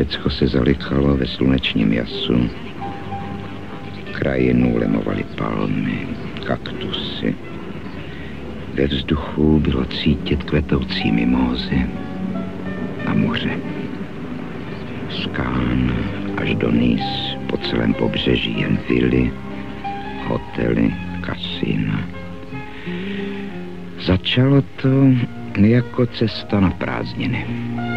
všecko se zalikalo ve slunečním jasu. Krajinu lemovaly palmy, kaktusy. Ve vzduchu bylo cítit kvetoucí mimózy a moře. Z Cannes až do Nice po celém pobřeží jen vily, hotely, kasína. Začalo to jako cesta na prázdniny.